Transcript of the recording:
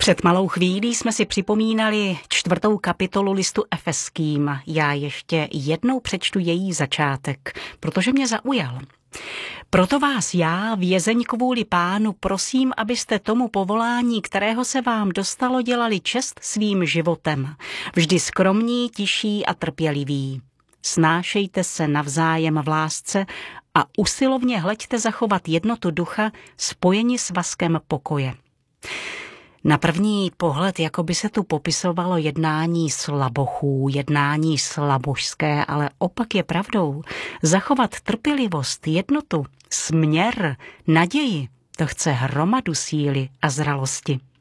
Před malou chvílí jsme si připomínali 4. kapitolu listu Efeským. Já ještě jednou přečtu její začátek, protože mě zaujal. Proto vás já, vězeň kvůli Pánu, prosím, abyste tomu povolání, kterého se vám dostalo, dělali čest svým životem. Vždy skromní, tiší a trpěliví. Snášejte se navzájem v lásce a usilovně hleďte zachovat jednotu ducha, spojeni s vazkem pokoje. Na první pohled, jako by se tu popisovalo jednání slabochů, jednání slabožské, ale opak je pravdou. Zachovat trpělivost, jednotu, směr, naději, to chce hromadu síly a zralosti.